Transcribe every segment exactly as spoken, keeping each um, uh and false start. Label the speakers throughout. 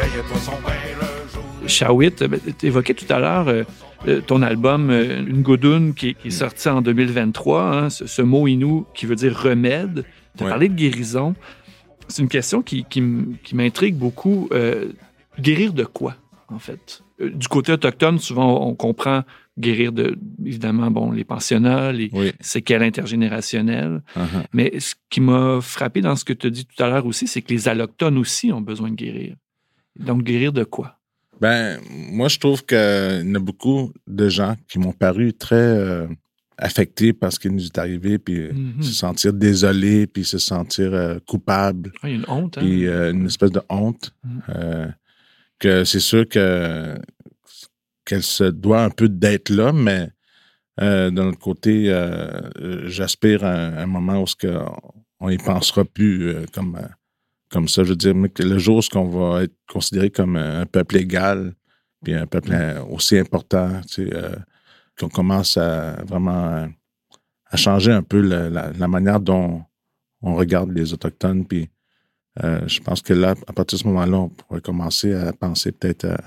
Speaker 1: Shawit, tu évoquais tout à l'heure euh, ton album euh, Une Goudoune qui, qui est sorti en deux mille vingt-trois, hein, ce, ce mot inou qui veut dire remède. Tu as
Speaker 2: Ouais.
Speaker 1: parlé de guérison. C'est une question qui, qui, qui m'intrigue beaucoup. Euh, guérir de quoi, en fait? Euh, du côté autochtone, souvent, on comprend guérir de, évidemment, bon, les pensionnats, les
Speaker 2: Oui.
Speaker 1: séquelles intergénérationnelles.
Speaker 2: Uh-huh.
Speaker 1: Mais ce qui m'a frappé dans ce que tu as dit tout à l'heure aussi, c'est que les allochtones aussi ont besoin de guérir. Donc, guérir de quoi?
Speaker 2: Ben, moi, je trouve qu'il y a beaucoup de gens qui m'ont paru très euh, affectés par ce qui nous est arrivé, puis
Speaker 1: Mm-hmm.
Speaker 2: se sentir désolés, puis se sentir euh, coupables.
Speaker 1: Ah, il y a une honte, hein?
Speaker 2: Puis euh, une espèce de honte.
Speaker 1: Mm.
Speaker 2: Euh, que c'est sûr que qu'elle se doit un peu d'être là, mais euh, d'un autre côté, euh, j'aspire à un, un moment où ce que on y pensera plus euh, comme euh, comme ça. Je veux dire, mais que le jour où on va être considéré comme un peuple égal, puis un peuple aussi important, tu sais, euh, qu'on commence à vraiment à changer un peu la, la, la manière dont on regarde les Autochtones, puis euh, je pense que là, à partir de ce moment-là, on pourrait commencer à penser peut-être à,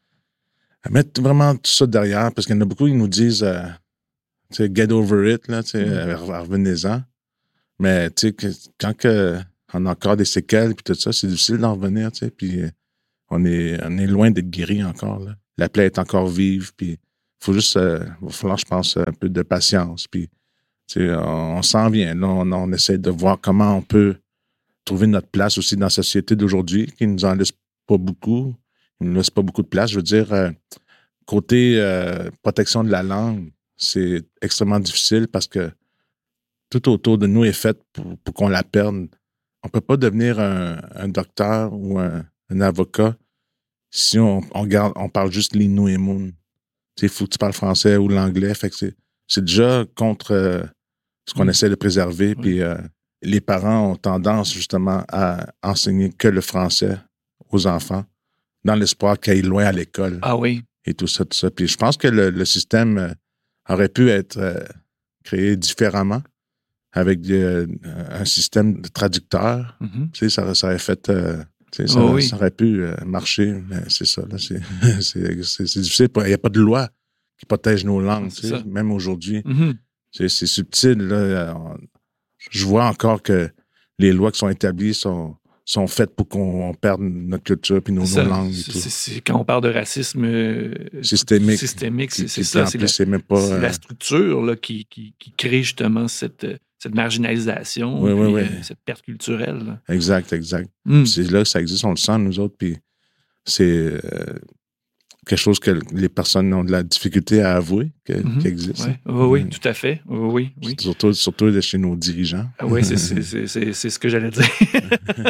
Speaker 2: à mettre vraiment tout ça derrière, parce qu'il y en a beaucoup qui nous disent, euh, tu sais, get over it, là, tu sais, mm. revenez-en. Mais tu sais, que, quand que on a encore des séquelles puis tout ça, c'est difficile d'en revenir, tu sais, puis on est, on est loin d'être guéri encore, là. La plaie est encore vive, puis il faut juste, euh, il va falloir, je pense, un peu de patience, puis tu sais, on, on s'en vient, là, on, on essaie de voir comment on peut trouver notre place aussi dans la société d'aujourd'hui, qui nous en laisse pas beaucoup, qui nous laisse pas beaucoup de place. Je veux dire, euh, côté euh, protection de la langue, c'est extrêmement difficile parce que tout autour de nous est fait pour, pour qu'on la perde. On peut pas devenir un, un docteur ou un, un avocat si on, on, garde, on parle juste l'innu et moun. Il faut que tu parles français ou l'anglais. Fait que c'est, c'est déjà contre euh, ce qu'on mmh. essaie de préserver. Oui. Puis euh, les parents ont tendance justement à enseigner que le français aux enfants dans l'espoir qu'ils aillent loin à l'école.
Speaker 1: Ah oui.
Speaker 2: Et tout ça, tout ça. Puis je pense que le, le système euh, aurait pu être euh, créé différemment avec euh, un système de traducteur. Mm-hmm. Tu sais, ça, ça aurait fait... Euh, tu sais, ça, oh oui. ça aurait pu euh, marcher, mais c'est ça, là. C'est, c'est, c'est, c'est difficile. Il n'y a pas de loi qui protège nos langues, tu sais, même aujourd'hui. Mm-hmm. C'est, c'est subtil, là. Je vois encore que les lois qui sont établies sont... sont faites pour qu'on perde notre culture puis nos, nos langues et tout.
Speaker 1: C'est, c'est, quand on parle de racisme euh,
Speaker 2: systémique,
Speaker 1: systémique c'est,
Speaker 2: qui,
Speaker 1: c'est
Speaker 2: qui,
Speaker 1: ça.
Speaker 2: En
Speaker 1: c'est,
Speaker 2: plus,
Speaker 1: la,
Speaker 2: c'est même pas,
Speaker 1: c'est
Speaker 2: euh...
Speaker 1: la structure là, qui, qui, qui crée justement cette, cette marginalisation,
Speaker 2: oui,
Speaker 1: puis,
Speaker 2: oui, oui.
Speaker 1: Euh, cette perte culturelle. Là.
Speaker 2: Exact, exact.
Speaker 1: Mm.
Speaker 2: C'est là que ça existe, on le sent, nous autres, puis c'est euh, quelque chose que les personnes ont de la difficulté à avouer que,
Speaker 1: mm-hmm.
Speaker 2: qui existe.
Speaker 1: Ouais. Oui, oui, mm. tout à fait. Oui, oui.
Speaker 2: Surtout, surtout de chez nos dirigeants.
Speaker 1: Ah oui, c'est, c'est, c'est, c'est, c'est ce que j'allais dire.